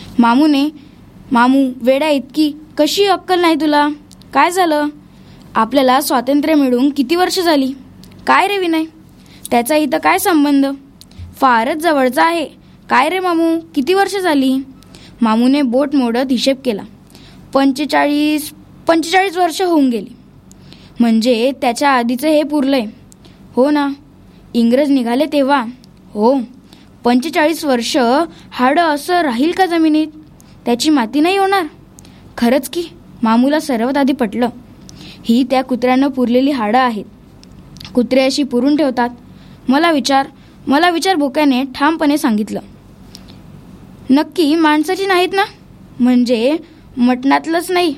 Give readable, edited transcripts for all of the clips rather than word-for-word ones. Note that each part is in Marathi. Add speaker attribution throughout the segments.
Speaker 1: मामू वेड्या इतकी कशी अक्कल नाही तुला? काय झालं? आपल्याला स्वातंत्र्य मिळून किती वर्ष झाली? काय रे विनय, त्याचा इथं काय संबंध? फारच जवळचा आहे. काय रे मामू, किती वर्ष झाली? मामूने बोट मोडत हिशेब केला. 45 वर्ष होऊन गेली. म्हणजे त्याच्या आधीचं हे पुरलंय. हो ना, इंग्रज निघाले तेव्हा. हो, 45 वर्ष हाडं असं राहील का जमिनीत? त्याची माती नाही होणार? खरंच की. मामूला सर्वात आधी पटलं. ही त्या कुत्र्यानं पुरलेली हाडं आहेत. कुत्रे अशी पुरून ठेवतात. मला विचार बोक्याने ठामपणे सांगितलं. नक्की माणसाची नाहीत ना? म्हणजे मटणातलंच नाही?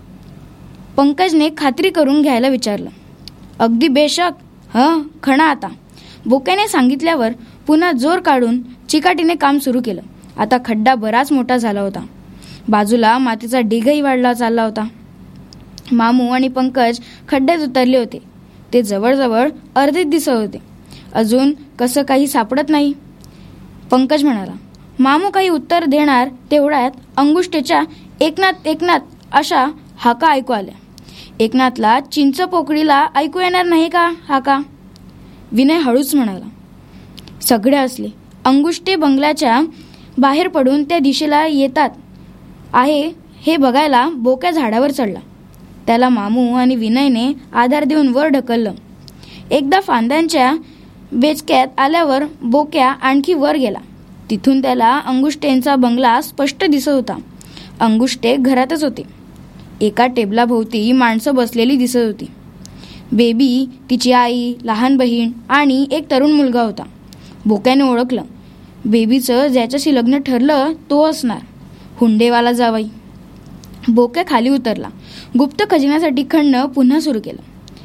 Speaker 1: पंकजने खात्री करून घ्यायला विचारलं. अगदी बेशक. खणा आता. बोक्याने सांगितल्यावर पुन्हा जोर काढून चिकाटीने काम सुरू केलं. आता खड्डा बराच मोठा झाला होता. बाजूला मातीचा ढीगही वाढला चालला होता. मामू आणि पंकज खड्ड्यात उतरले होते. ते जवळजवळ अर्धेच दिसत होते. अजून कसं काही सापडत नाही. पंकज म्हणाला. मामू काही उत्तर देणार तेवढ्यात अंगुष्ठेच्या एकनाथ अशा हाका ऐकू आल्या. एकनाथला चिंच पोकळीला ऐकू येणार नाही का हाका? विनय हळूच म्हणाला. सगळे हसले. अंगुष्टे बंगल्याच्या बाहेर पडून त्या दिशेला येतात आहे हे बघायला बोक्या झाडावर चढला. त्याला मामू आणि विनयने आधार देऊन वर ढकललं. एकदा फांद्यांच्या बेचक्यात आल्यावर बोक्या आणखी वर गेला. तिथून त्याला अंगुष्टेंचा बंगला स्पष्ट दिसत होता. अंगुष्टे घरातच होते. एका टेबलाभोवती माणसं बसलेली दिसत होती. बेबी, तिची आई, लहान बहीण आणि एक तरुण मुलगा होता. बोक्याने ओळखलं. बेबीचं ज्याच्याशी लग्न ठरलं तो असणार, हुंडेवाला जावई. बोक्या खाली उतरला. गुप्त खजिन्यासाठी खणणं पुन्हा सुरू केलं.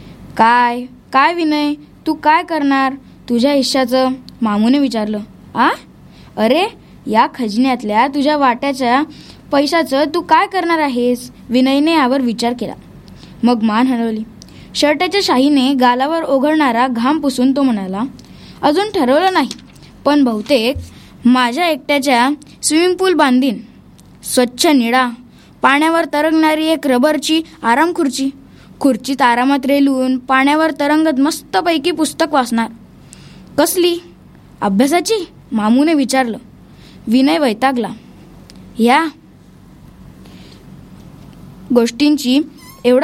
Speaker 1: काय विनय, तू काय करणार तुझ्या हिश्श्याचं? मामूने विचारलं. अरे, या खजिन्यातल्या तुझ्या वाट्याच्या पैशाचं तू काय करणार आहेस? विनयने यावर विचार केला. मग मान हलवली. शर्टाच्या शाहीने गालावर ओघळणारा घाम पुसून तो म्हणाला. अजून ठरवलं नाही, पण बहुतेक माझ्या एकट्याच्या स्विमिंग पूल बांधीन. स्वच्छ निळा, पाण्यावर तरंगणारी एक रबरची आराम खुर्चीत आरामात रेलून पाण्यावर तरंगत मस्तपैकी पुस्तक वाचणार. कसली? अभ्यासाची? मामूने विचारलं. विनय वैतागला. या गोष्टींची एवढा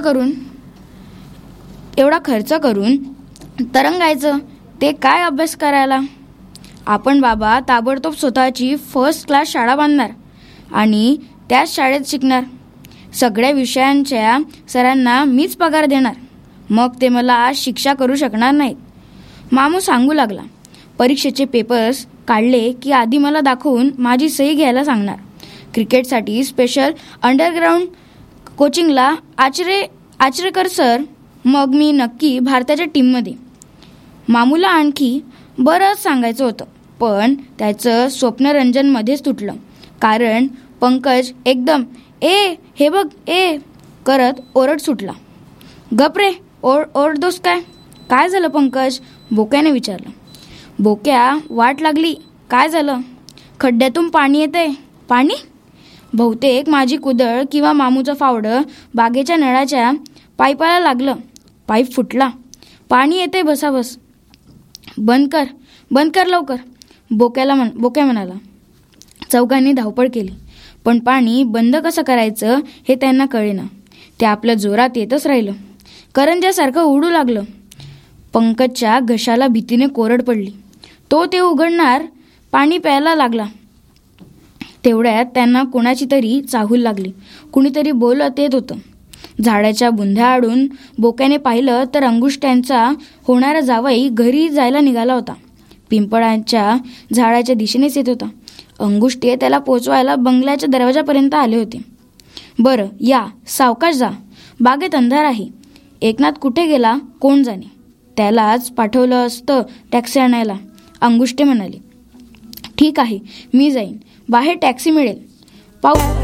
Speaker 1: खर्च करून तरंगायचं, ते काय अभ्यास करायला? आपण बाबा ताबडतोब स्वतःची फर्स्ट क्लास शाळा बांधणार आणि त्याच शाळेत शिकणार. सगळ्या विषयांच्या सरांना मीच पगार देणार. मग ते मला शिक्षा करू शकणार नाहीत. मामू सांगू लागला. परीक्षेचे पेपर्स काढले की आधी मला दाखवून माझी सही घ्यायला सांगणार. क्रिकेटसाठी स्पेशल अंडरग्राऊंड कोचिंगला आचरेकर सर. मग मी नक्की भारताच्या टीममध्ये. मामूला आणखी बरंच सांगायचं होतं, पण त्याचं स्वप्नरंजन मध्येच तुटलं. कारण पंकज एकदम हे बघ करत ओरड सुटला. गप रे, ओरडतोस काय? काय झालं पंकज? बोक्याने विचारलं. बोक्या, वाट लागली. काय झालं? खड्ड्यातून पाणी येतंय. पाणी? बहुतेक माझी कुदळ किंवा मामूचं फावडं बागेच्या नळाच्या पाईपाला लागलं. पाईप फुटला. पाणी येते बसाबस. बंद कर लवकर, बोक्या म्हणाला. चौघांनी धावपळ केली, पण पाणी बंद कसं करायचं हे त्यांना कळेना. ते आपल्या जोरात येतच राहिलं. करंज्यासारखं उडू लागलं. पंकजच्या घशाला भीतीने कोरड पडली. तो ते उघडणार, पाणी प्यायला लागला. तेवढ्यात त्यांना कोणाची तरी चाहूल लागली. कुणीतरी बोलत येत होतं. झाडाच्या बुंध्या आडून बोक्याने पाहिलं तर अंगुष्ट्यांचा होणारा जावई घरी जायला निघाला होता. पिंपळाच्या झाडाच्या दिशेनेच येत होता. अंगुष्टे त्याला पोचवायला बंगल्याच्या दरवाजापर्यंत आले होते. बरं, या, सावकाश जा. बागेत अंधार आहे. एकनाथ कुठे गेला कोण जाणे. त्यालाच पाठवलं असतं टॅक्सी आणायला, अंगुष्टे म्हणाले. ठीक आहे, मी जाईन. बाहेर टॅक्सी मिळेल. पाऊस